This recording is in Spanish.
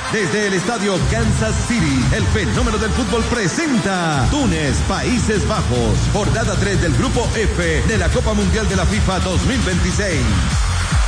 Desde el estadio Kansas City, el fenómeno del fútbol presenta Túnez, Países Bajos, jornada 3 del Grupo F de la Copa Mundial de la FIFA 2026.